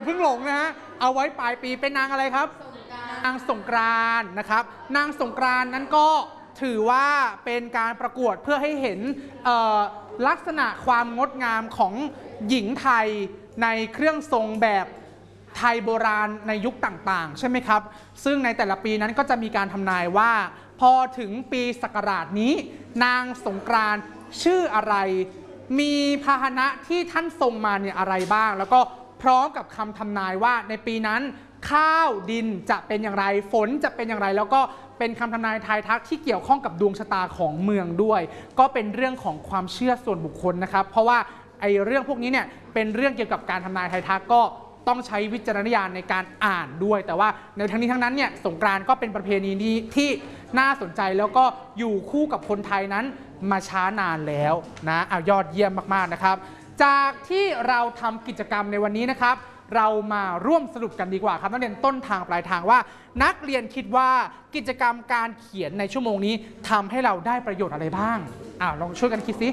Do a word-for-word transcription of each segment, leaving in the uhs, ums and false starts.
เพิ่งหลงนะฮะเอาไว้ปลายปีเป็นนางอะไรครับนางสงกรานต์นะครับนางสงกรานต์นั้นก็ถือว่าเป็นการประกวดเพื่อให้เห็นลักษณะความงดงามของหญิงไทยในเครื่องทรงแบบไทยโบราณในยุคต่างๆใช่ไหมครับซึ่งในแต่ละปีนั้นก็จะมีการทำนายว่าพอถึงปีศักราชนี้นางสงกรานต์ชื่ออะไรมีพาหนะที่ท่านทรงมาเนี่ยอะไรบ้างแล้วก็พร้อมกับคำทำนายว่าในปีนั้นข้าวดินจะเป็นอย่างไรฝนจะเป็นอย่างไรแล้วก็เป็นคำทำนายทายทักที่เกี่ยวข้องกับดวงชะตาของเมืองด้วยก็เป็นเรื่องของความเชื่อส่วนบุคคลนะครับเพราะว่าไอ้เรื่องพวกนี้เนี่ยเป็นเรื่องเกี่ยวกับการทำนายทายทักก็ต้องใช้วิจารณญาณในการอ่านด้วยแต่ว่าในทั้งนี้ทั้งนั้นเนี่ยสงกรานต์ก็เป็นประเพณีที่น่าสนใจแล้วก็อยู่คู่กับคนไทยนั้นมาช้านานแล้วนะเอายอดเยี่ยมมากๆนะครับจากที่เราทำกิจกรรมในวันนี้นะครับเรามาร่วมสรุปกันดีกว่าครับนักเรียนต้นทางปลายทางว่านักเรียนคิดว่ากิจกรรมการเขียนในชั่วโมงนี้ทำให้เราได้ประโยชน์อะไรบ้างอ้าวลองช่วยกันคิดสิ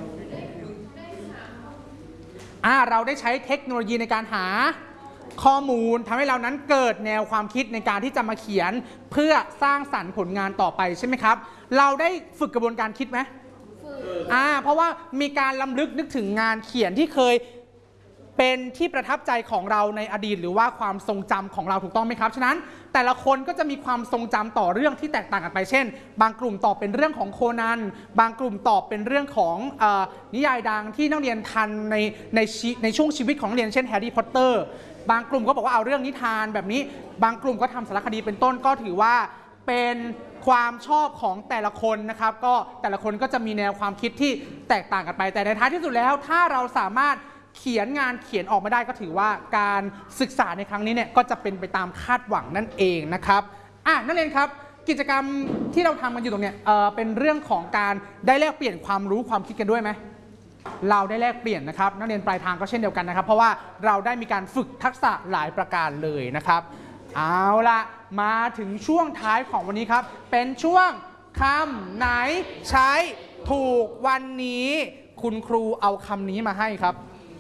อ่าเราได้ใช้เทคโนโลยีในการหาข้อมูลทำให้เรานั้นเกิดแนวความคิดในการที่จะมาเขียนเพื่อสร้างสรรค์ผลงานต่อไปใช่ไหมครับเราได้ฝึกกระบวนการคิดไหมอ่าเพราะว่ามีการล้ำลึกนึกถึงงานเขียนที่เคยเป็นที่ประทับใจของเราในอดีตหรือว่าความทรงจำของเราถูกต้องไหมครับฉะนั้นแต่ละคนก็จะมีความทรงจำต่อเรื่องที่แตกต่างกันไปเช่นบางกลุ่มตอบเป็นเรื่องของโคนันบางกลุ่มตอบเป็นเรื่องของเอ่อนิยายดังที่นักเรียนทันในในในช่วงชีวิตของนักเรียนเช่นแฮร์รี่พอตเตอร์บางกลุ่มก็บอกว่าเอาเรื่องนิทานแบบนี้บางกลุ่มก็ทำสารคดีเป็นต้นก็ถือว่าเป็นความชอบของแต่ละคนนะครับก็แต่ละคนก็จะมีแนวความคิดที่แตกต่างกันไปแต่ในท้ายที่สุดแล้วถ้าเราสามารถเขียนงานเขียนออกมาได้ก็ถือว่าการศึกษาในครั้งนี้เนี่ยก็จะเป็นไปตามคาดหวังนั่นเองนะครับอ่ะนักเรียนครับกิจกรรมที่เราทำกันอยู่ตรงเนี้ยเอ่อเป็นเรื่องของการได้แลกเปลี่ยนความรู้ความคิดกันด้วยไหมเราได้แลกเปลี่ยนนะครับนักเรียนปลายทางก็เช่นเดียวกันนะครับเพราะว่าเราได้มีการฝึกทักษะหลายประการเลยนะครับเอาละมาถึงช่วงท้ายของวันนี้ครับเป็นช่วงคำไหนใช้ถูกวันนี้คุณครูเอาคำนี้มาให้ครับ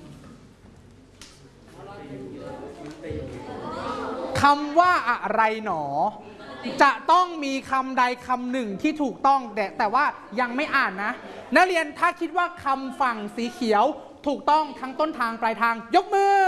คำว่าอะไรหนอจะต้องมีคำใดคำหนึ่งที่ถูกต้องแต่แต่ว่ายังไม่อ่านนะนักเรียนถ้าคิดว่าคำฝั่งสีเขียวถูกต้องทั้งต้นทางปลายทางยกมือ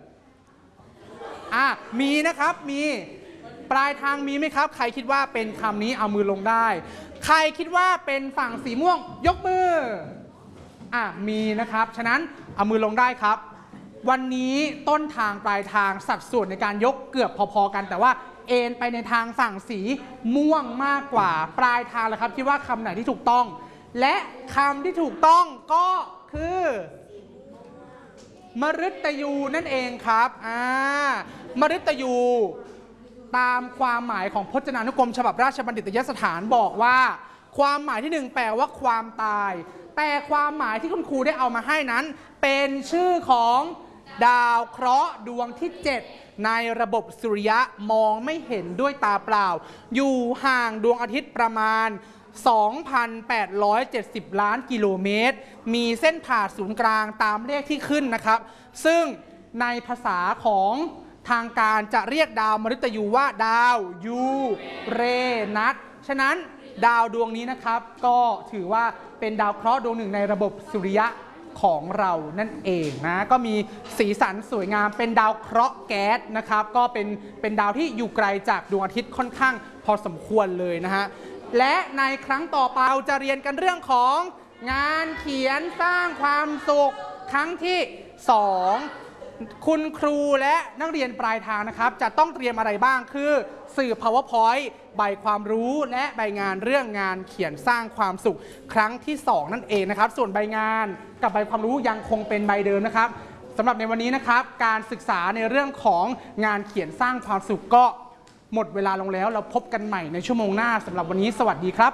อ่ะมีนะครับมีปลายทางมีไหมครับใครคิดว่าเป็นคำนี้เอามือลงได้ใครคิดว่าเป็นฝั่งสีม่วงยกมืออ่ะมีนะครับฉะนั้นเอามือลงได้ครับวันนี้ต้นทางปลายทางสัดส่วนในการยกเกือบพอๆกันแต่ว่าเอ็นไปในทางฝั่งสีม่วงมากกว่าปลายทางแล้วครับคิดว่าคำไหนที่ถูกต้องและคำที่ถูกต้องก็คือมฤตยูนั่นเองครับอ่ามฤตยูตามความหมายของพจนานุกรมฉบับราชบัณฑิตยสถานบอกว่าความหมายที่หนึ่งแปลว่าความตายแต่ความหมายที่คุณครูได้เอามาให้นั้นเป็นชื่อของดาวเคราะห์ดวงที่เจ็ดในระบบสุริยะมองไม่เห็นด้วยตาเปล่าอยู่ห่างดวงอาทิตย์ประมาณ สองพันแปดร้อยเจ็ดสิบ ล้านกิโลเมตรมีเส้นผ่าศูนย์กลางตามเลขที่ขึ้นนะครับซึ่งในภาษาของทางการจะเรียกดาวมฤตยูว่าดาวยูเรนัสฉะนั้นดาวดวงนี้นะครับก็ถือว่าเป็นดาวเคราะห์ดวงหนึ่งในระบบสุริยะของเรานั่นเองนะก็มีสีสันสวยงามเป็นดาวเคราะห์แก๊สนะครับก็เป็นเป็นดาวที่อยู่ไกลจากดวงอาทิตย์ค่อนข้างพอสมควรเลยนะฮะและในครั้งต่อไปเราจะเรียนกันเรื่องของงานเขียนสร้างความสุขครั้งที่สองคุณครูและนักเรียนปลายทางนะครับจะต้องเตรียมอะไรบ้างคือสื่อ PowerPoint ใบความรู้และใบงานเรื่องงานเขียนสร้างความสุขครั้งที่สองนั่นเองนะครับส่วนใบงานกับใบความรู้ยังคงเป็นใบเดิมนะครับสำหรับในวันนี้นะครับการศึกษาในเรื่องของงานเขียนสร้างความสุขก็หมดเวลาลงแล้วเราพบกันใหม่ในชั่วโมงหน้าสำหรับวันนี้สวัสดีครับ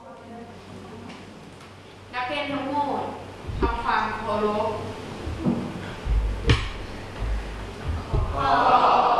นักเรียนทั้งหมดทำความเคารพ